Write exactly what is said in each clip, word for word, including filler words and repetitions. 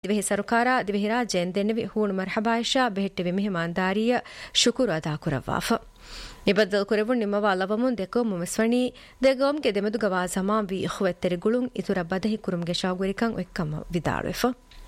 ದಿವೆಹಿ ಸರಕಾರ ದಿವೆಹಿ ರಾಜ್ಯನ್ ದೆನ್ನೆವಿ ಹೂಣು ಮರ್ಹಬಾಯಿಶಾ ಬೆಹೆಟ್ಟೆವಿ ಮೆಹಮಾನ್ದಾರಿಯ ಶುಕುರು ಅದಾ ಕುರವಾಫ ನಿಬದ್ದಲ್ ಕುರೆವು ನಿಮ್ಮವ ಲವಮುನ್ ದೆಕೋ ಮುಮಸ್ವಣಿ ದೆಗೋಮ್ಗೆ ದೆಮದುಗವಾ ಜಮಾಂ ವಿ ಇಖ್ವೆತ್ತೆರಿ ಗುಳುಂ ಇತುರ ಬದಹಿ ಕುರುಮ್ಗೆ ಶಾಗುರಿಕಂ ಎಕ್ಕಮ ವಿದಾಳುವೆಫ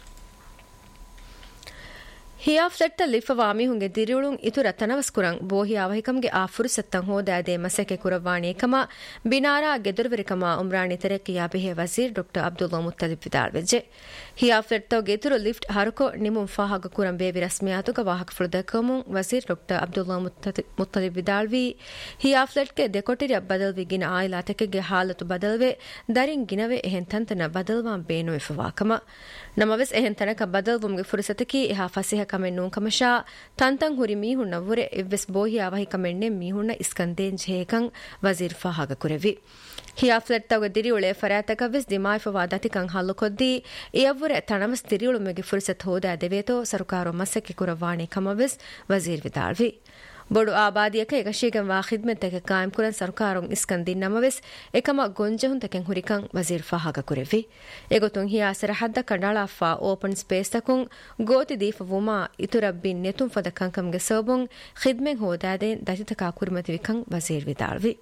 ಹಿಯಾಫ್ಲೆಟ್ಟ ಲಿಫವಾಮಿ ಹುಂಗೆ ದಿರಿಯುಳುಂ ಇತುರ ತನವಸ್ಕುರಂ ಬೋಹಿ ಅವಹಿಕಂಗೆ ಆ ಫುರುಸತ್ತಂ ಹೋದಾದೆ ಮಸಕೆ ಕುರವಾಣಿ ಕಮ ಬಿನಾರಾ ಗೆದುರುವರಿಕಮ ಉಮ್ರಾಣಿ ತೆರೆಕಿಯಾ ಬೆಹೆ ವಜೀರ್ ಡಾಕ್ಟರ್ ಅಬ್ದುಲ್ಲಾ ಮುತ್ತಲಿಬ್ ವಿದಾಳ್ವೆಜ್ಜೆ ಹಿಯಾಫ್ಲೆಟ್ಟ ಗೆದುರು ಲಿಫ್ಟ್ ಹರಕೋ ನಿಮುಂ ಫಾಹಗ ಕುರಂ ಬೇವಿ ರಸ್ಮಿಯಾತುಗ ವಾಹಕ ಫುರ್ದಕಮುಂ ವಜೀರ್ ಡಾಕ್ಟರ್ ಅಬ್ದುಲ್ಲಾ ಮುತ್ತಲಿಬ್ ವಿದಾಳ್ವಿ ಹಿಯಾಫ್ಲೆಟ್ಗೆ ದೆಕೊಟಿರಿಯ ಬದಲ್ವಿಗಿನ ಆಯಿಲಾತಕೆಗೆ ಹಾಲತು ಬದಲ್ವೆ ದರಿಂ ಗಿನವೆ ಎಹೆನ್ ತಂತನ ಬದಲ್ವಾಂ ಬೇನು ಇಫವಾಕಮ ನಮವೆಸ್ ಎಹೆನ್ ತನಕ ಬದಲ್ವುಂಗೆ ಫುರುಸತಕಿ ಎಹಾ ಫಸಿಹ ಕಮೆನ್ನೂಂ ಕಮಶಾ ತಂತಂ ಹುರಿ ಮೀಹುಣ್ಣ ವುರೆ ಇವ್ವೆಸ್ ಬೋಹಿ ಆವಹಿ ಕಮೆನ್ನೆ ಮೀಹುಣ್ಣ ಇಸ್ಕಂದೇನ್ ಝೇಕಂ ವಜೀರ್ ಫಾಹಗ ಕುರೆವಿ ಹಿಯಾಫ್ಲೆಟ್ ತಗ ದಿರಿಯುಳೆ ಫರಾತಕವೆಸ್ ದಿಮಾಯಿಫವಾ ದತಿಕಂ ಹಲ್ಲು ಕೊದ್ದಿ ಎವ್ವುರೆ ತಣವಸ್ ದಿರಿಯುಳುಮೆಗೆ ಫುರುಸತ್ ಹೋದ ದೆವೇತೋ ಸರಕಾರೋ ಮಸಕ್ಕೆ ಕುರವಾಣಿ ಕಮವೆಸ್ ವಜೀರ್ ವಿದಾಳ್ವಿ ಬೊಡು ಆಬಾದಿಯಕ ಎಗಶೀಗಂ ವಾ ಖಿದ್ಮತ್ತೆಗೆ ಕಾಯಂ ಕುರನ್ ಸರ್ಕಾರಂ ಇಸ್ಕಂದಿನ್ ನಮವೆಸ್ ಎಕಮ ಗೊಂಜಹುಂ ತೆಕೆಂ ಹುರಿಕಂ ವಜೀರ್ ಫಾಹಗ ಕುರೆವಿ ಎಗೊತುಂ ಹಿಯಾ ಸರಹದ್ದ ಕಂಡಾಳಾಫಾ ಓಪನ್ ಸ್ಪೇಸ್ ತಕುಂ ಗೋತಿ ದೀಫವುಮಾ ಇತುರಬ್ಬಿನ್ ನೆತುಂ ಫದ ಕಂಕಂಗೆ ಸೋಬುಂ ಖಿದ್ಮೆಂ ಹೋದಾದೆ ದತಿತಕಾ ಕುರ್ಮತಿ ವಿಕಂ ವಜೀರ್ ವಿದಾಳ್ವಿ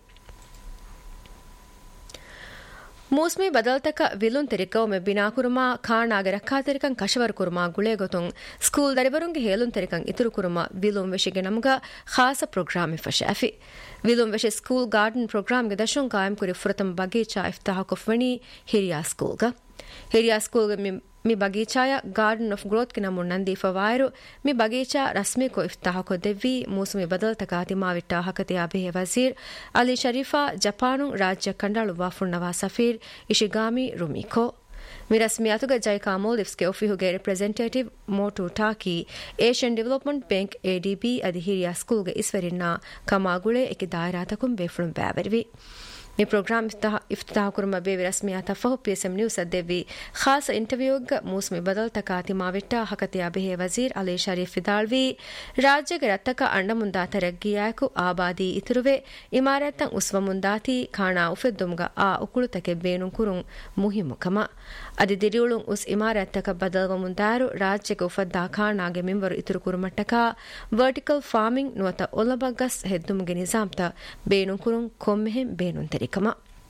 ಮೂಸ್ಮಿ ಬದಲ್ತಕ ವಿಲುನ್ ತೆರಿಕವ ಮೆ ಬಿನಾಕುರುಮಾ ಖಾಣಾಗೆ ರಕ್ಕಾತೆರಿಕಂ ಕಶವರ್ ಕುರುಮಾ ಗುಳೆ ಗೊತುಂ ಸ್ಕೂಲ್ ದರಿವರುಂಗೆ ಹೇಲುನ್ ತೆರಿಕಂ ಇತುರು ಕುರುಮಾ ವಿಲುನ್ ವೆಶಿಗೆ ನಮಗ ಖಾಸ ಪ್ರೋಗ್ರಾಮ್ ಫಶಾಫಿ ವಿಲುನ್ ವೆಶಿ ಸ್ಕೂಲ್ ಗಾರ್ಡನ್ ಪ್ರೋಗ್ರಾಮ್ ಗೆ ದಶುಂ ಕಾಯಂ ಕುರಿ ಫುರತಂ ಬಗೀಚಾ ಇಫ್ತಾಹ ಕೊಫ್ವಣಿ ಹಿರಿಯಾ ಸ್ಕೂಲ್ ಗ ಹಿರಿಯಾ ಸ್ಕೂಲ್ ಗೆ ಮಿ ಬಗೀಚಾಯ ಗಾರ್ಡನ್ ಆಫ್ ಗ್ರೋತ್ ಕಿನ ಮುನ್ನಂದಿ ಫವಾಯರು ಮಿ ಬಗೀಚಾ ರಸ್ಮಿ ಕೊ ಇಫ್ತಾಹ ಕೊ ದೆವ್ವಿ ಮೂಸುಮಿ ಬದಲ್ ತಕಾತಿಮಾ ವಿಟ್ಟಾ ಹಕತೆ ಅಬಿಹೆ ವಜೀರ್ ಅಲಿ ಶರೀಫಾ ಜಪಾನು ರಾಜ್ಯ ಕಂಡಾಳು ವಾಫುಣ್ಣವಾ ಸಫೀರ್ ಇಶಿಗಾಮಿ ರುಮಿಕೋ ಮಿ ರಸ್ಮಿಯಾತುಗ ಜೈಕಾ ಮೋಲಿವ್ಸ್ ಕೆ ಒಫಿಹುಗೆ ರಿಪ್ರೆಸೆಂಟೇಟಿವ್ ಮೋಟು ಟಾಕಿ ಏಷ್ಯನ್ ಡೆವಲಪ್ಮೆಂಟ್ ಬ್ಯಾಂಕ್ ಎಡಿಬಿ ಅದಿ ಹಿರಿಯಾ ಸ್ಕೂಲ್ಗೆ ಇಸ್ವರಿನ್ನ ಕಮಾಗುಳೆ ಎಕಿ ದಾಯರಾತಕುಂ ಬೇಫುಳುಂ ಬ್ಯಾವರಿವಿ می پروگرام افتتاح کرما بے رسمیات فہو پی ایس ایم نیوز ادوی خاص انٹرویو موسم بدل تکاتی ماوٹا حکتیا بے وزیر علی شریف دالوی ರಾಜ್ಯ ರತ್ತಕ ಅಂಡಮುಂದಾ ತರಗ್ಗಿಯಾಕು ಆಬಾದಿ ಇತುರುವೆ ಇಮಾರತಂ ಉಸ್ವ ಮುಂದಾತಿ ಖಾಣಾ ಉಫೆದ್ದುಮ್ಗ ಆ ಉಕುಳುತಕೆ ಬೇನು ಕುರುಂ ಮುಹಿಮುಕಮ ಅದಿ ದಿರಿಯುಳುಂ ಉಸ್ ಇಮಾರತಕ ಬದಲ್ವ ಮುಂದಾರು ರಾಜ್ಯಕ್ಕೆ ಉಫದ್ದಾ ಖಾಣಾಗೆ ಮಿಂವರು ಇತುರು ಕುರುಮಟ್ಟಕ vertical farming ನುವತ ಒಲಬಗಸ್ ಹೆದ್ದುಮ್ಗೆ ನಿಜಾಮ್ತ ಬೇನು ಕುರುಂ ಕೊಮ್ಮೆಹೆಂ ಬೇನುನ್ ತೆರಿಕಮ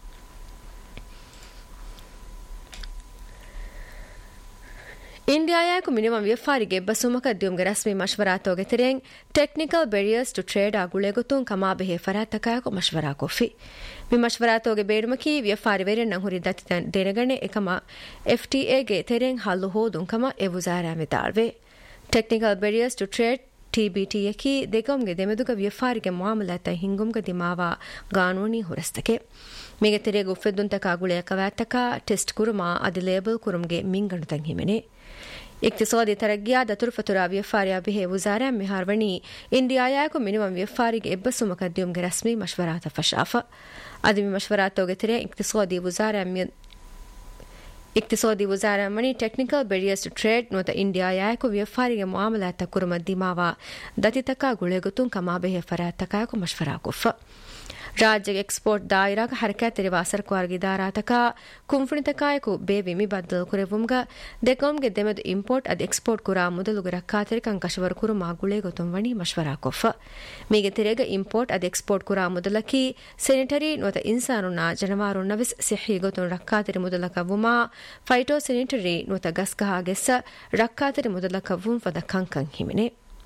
ಇಂಡಿಯಾಯಾಕು minimum ವ್ಯಫಾರಿಗೆ ಬಸುಮಕ ದ್ಯುಮ್ಗೆ ರಸ್ಮಿ ಮಶ್ವರಾತೋಗೆ ತೆರೆಂಗ್ technical barriers to trade ಆಗುಳೆಗುತುಂ ಕಮಾಬೆಹೆ ಫರಾತಕಾಯಕು ಮಶ್ವರಾ ಕೊಫಿ ಮಿ ಮಶ್ವರಾತೋಗೆ ಬೇಡುಮಕಿ ವ್ಯಫಾರಿ ವೆರೆನ್ನ ಹುರಿ ದತಿತನ್ ದೇನಗಣೆ ಎಕಮ ಎಫ್ಟಿಎಗೆ ತೆರೆಂಗ್ ಹಲ್ಲು ಹೋದುಂ comma A ವುಜಾರಾ ಮಿತಾಳ್ವೆ technical barriers to trade ಟಿಬಿಟಿ ಯಕಿ ದೆಗಮ್ಗೆ ದೆಮೆದುಗ ವ್ಯಫಾರಿಗೆ ಮುಆಮಲಾತ ಹಿಂಗುಮ್ಗೆ ದಿಮಾವಾ ಕಾನೂನಿ ಹುರಸ್ತಕೆ ಮಿಗೆ ತೆರೆಗೆ ಉಫೆದ್ದುಂತಕ ಆಗುಳೆಯ ಕವಾತಕ ಟೆಸ್ಟ್ ಕುರುಮಾ ಅದಿ ಲೇಬಲ್ ಕುರುಮ್ಗೆ ಮಿಂಗಣುತಂ ಹಿಮೆನೆ اقتصادی ترقیات دترفترا ویفاریا به وزاره مهارونی اندیایاکو مینیمم ویفاریگ ابسو مقدم رسمی مشورات فشافه ادمی مشورات توگتره اقتصادی وزاره اقتصادی وزاره منی ٹیکنیکل بیریئرز ٹو ٹریڈ نوت اندیایاکو ویفاریگ معاملات کرم دیماوا دتی تکا گಳೆಗುತುಂ ಕಮಾ به ಫರಾತಕಾಕೋ مشورا کوف ರಾಜ್ಯ ಎಕ್ಸ್ಪೋರ್ಟ್ ದಾಯಿರಾಗ ಹರಕತ್ ತೆರಿವಾ ಸರ್ಕಾರಗಿ ದಾರಾತಕ ಕುಂಫುಣಿತಕಾಯಕು ಬೇವಿಮಿ ಬದ್ದಲು ಕುರೆವುಮ್ಗ ದೆಕೊಮ್ಗೆ ದೆಮೆದು ಇಂಪೋರ್ಟ್ ಅದ್ ಎಕ್ಸ್ಪೋರ್ಟ್ ಕುರಾ ಮೊದಲುಗ ರಕ್ಕಾತೆರಿಕಂ ಕಶವರ್ ಕುರು ಮಾಗುಳೆ ಗೊತ್ತುಂ ವಣಿ ಮಶ್ವರಾ ಕೊಫ ಮೀಗೆ ತೆರೆಗ ಇಂಪೋರ್ಟ್ ಅದ್ ಎಕ್ಸ್ಪೋರ್ಟ್ ಕುರಾ ಮೊದಲಕಿ ಸೆನಿಟರಿ ನೋತ ಇನ್ಸಾನುನ ಜನವಾರು ನವಿಸ್ ಸಿಹಿ ಗೊತ್ತುಂ ರಕ್ಕಾತೆರಿ ಮೊದಲಕ ವುಮಾ ಫೈಟೋ ಸೆನಿಟರಿ ನೋತ ಗಸ್ಕಹಾ ಗೆಸ್ಸ ರಕ್ಕಾತೆರಿ ಮೊದಲಕ ವುಂ ಫದ ಕಂಕಂ ಹಿಮಿನೆ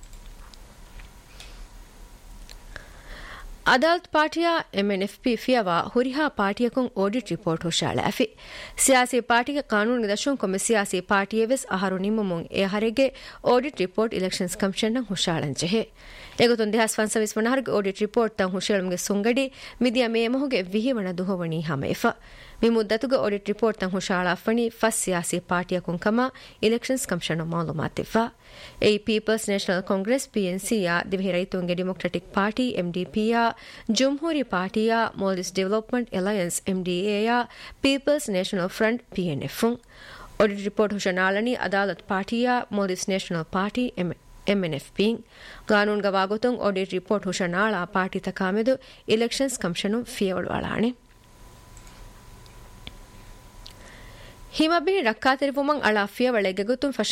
ಅದಾಲತ್ ಪಾರ್ಟಿಯ ಎಂಎನ್ಎಫ್ಪಿ ಫಿಯವಾ ಹುರಿಹಾ ಪಾರ್ಟಿಯಕುಂ ಆಡಿಟ್ ರಿಪೋರ್ಟ್ ಹೊಶಾಳಾಫಿ ಸಿಯಾಸಿ ಪಾರ್ಟಿಗೆ ಕಾನೂನು ದಶುಂ ಕೊಮ್ಮೆ ಸಿಯಾಸಿ ಪಾರ್ಟಿಯವೆಸ್ ಅಹರು ನಿಮ್ಮುಂ A ಹರೆಗೆ audit report elections commission ನ ಹೊಶಾಳಂಚೆ ಎಗೊತೊಂದು ದೇಹಸ್ ಫನ್ಸವಿಸ್ ವನಹರ್ಗೆ ಆಡಿಟ್ ರಿಪೋರ್ಟ್ ತ ಹೊಶಾಳಂಗೆ ಸೊಂಗಡಿ ಮಿದಿಯ ಮೇಮಹುಗೆ ವಿಹಿವಣ ದುಹವಣಿ ಹಮೇಫ ಮಿ ಮುದ್ದತುಗ ಆಡಿಟ್ ರಿಪೋರ್ಟ್ ತ ಹೊಶಾಳಾಫಣಿ ಫಸ್ ಸಿಯಾಸಿ ಪಾರ್ಟಿಯಕುಂ ಕಮ ಇಲೆಕ್ಷನ್ಸ್ ಕಮಿಷನ್ ನ ಮಾಲೂಮಾತಿಫ A people's national Congress PNC yeah ದಿವೆ ರೈತುಂಗೆ democratic party MDP yeah ಜುಮ್ಹೂರಿ party yeah Maldives development alliance MDA yeah people's national front ಪಿಎನ್ಎಫ್ audit report ಹೊಶನಾಳನಿ Adalat party yeah Maldives national party ಎಂಎನ್ಎಫ್ಪಿ ಕಾನೂನು ಗವಾಗುತುಂ audit report ಹೊಶನಾಳ party ತಕಾಮೆದು elections commission ಫಿಯವಳವಾಳಾಣೆ ಹಿಮಬಿನಿ ರಕ್ಕಾತೆರಿವುಮಂ ಅಳಾಫಿಯ ಒಳೆಗೆಗುತುಂ